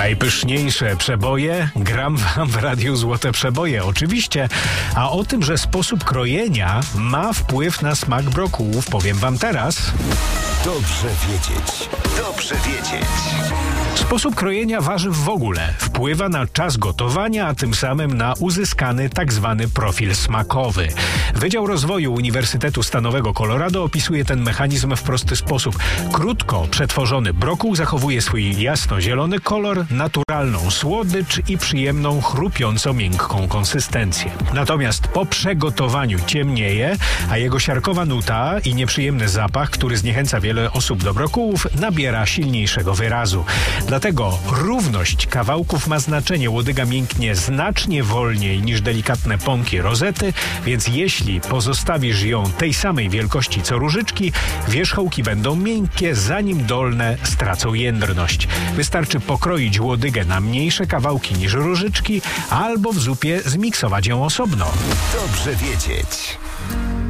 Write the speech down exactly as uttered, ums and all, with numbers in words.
Najpyszniejsze przeboje gram wam w Radiu Złote Przeboje, oczywiście. A o tym, że sposób krojenia ma wpływ na smak brokułów, powiem wam teraz. Dobrze wiedzieć. Dobrze wiedzieć. Sposób krojenia warzyw w ogóle wpływa na czas gotowania, a tym samym na uzyskany tak zwany profil smakowy. Wydział Rozwoju Uniwersytetu Stanowego Colorado opisuje ten mechanizm w prosty sposób. Krótko przetworzony brokuł zachowuje swój jasno-zielony kolor, naturalną słodycz i przyjemną, chrupiąco miękką konsystencję. Natomiast po przegotowaniu ciemnieje, a jego siarkowa nuta i nieprzyjemny zapach, który zniechęca wiele osób do brokułów, nabiera silniejszego wyrazu. Dlatego równość kawałków ma znaczenie. Łodyga mięknie znacznie wolniej niż delikatne pąki rozety, więc jeśli pozostawisz ją tej samej wielkości co różyczki, wierzchołki będą miękkie, zanim dolne stracą jędrność. Wystarczy pokroić łodygę na mniejsze kawałki niż różyczki, albo w zupie zmiksować ją osobno. Dobrze wiedzieć.